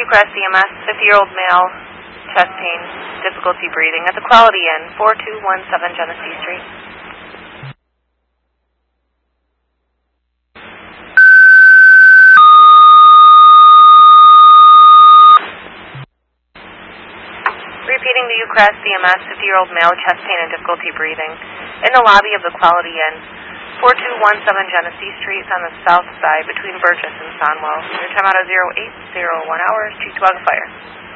Ucrest EMS, 50-year-old male, chest pain, difficulty breathing at the Quality Inn, 4217 Genesee Street. Repeating the Ucrest EMS, 50-year-old male, chest pain and difficulty breathing in the lobby of the Quality Inn, 4217 Genesee Street on the south side between Burgess and Sonwell. Your time out of 0801 hours, Chief Wildfire.